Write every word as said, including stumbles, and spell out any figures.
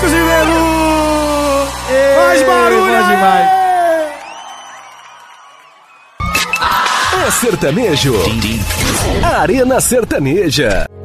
Marcos Ribeiro! Faz barulho bom demais. É sertanejo. Arena Sertaneja.